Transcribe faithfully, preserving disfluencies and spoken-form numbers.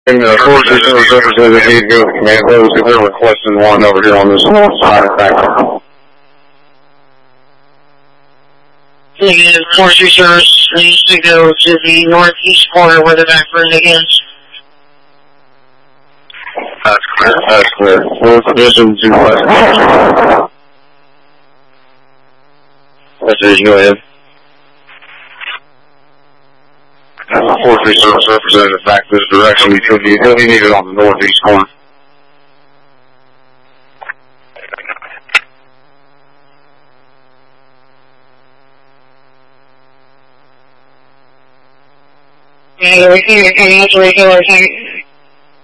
And the forestry service representative need to go to the command post if they're requesting one over here on this north side of that. Negative, forestry service needs to go to the northeast corner where the back burn against. That's clear, that's clear. Full condition to west. That's it, you go ahead. Forestry service representative back this direction. Utility, utility needed on the northeast corner. Yeah, we can, we can actually do our thing.